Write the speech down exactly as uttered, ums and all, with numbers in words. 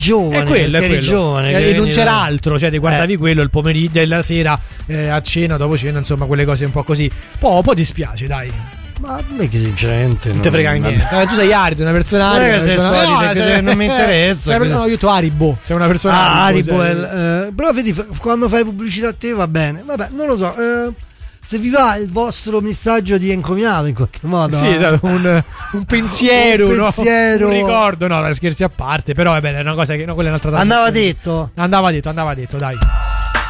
giovane, è quello, è quello. giovane, E non c'era da... altro, cioè ti guardavi eh. quello il pomeriggio, della sera, eh, a cena, dopo cena, insomma, quelle cose un po' così. Poi, poi ti spiace, dai. Ma a me che sinceramente non ti frega niente. Eh, tu sei arido, una persona arida. Non, persona... no, no, sei... non mi interessa. Sei no, io tu Aribo, sei una persona ah, aribo. Aribo sei... eh, però vedi, quando fai pubblicità a te va bene. Vabbè, non lo so. Eh, se vi va il vostro messaggio di encomiato in qualche modo. Sì, esatto, un, un pensiero, un, pensiero. No? Un ricordo, no, scherzi a parte, però va bene, è una cosa che no, quella è un'altra Andava detto. Andava detto, andava detto, dai.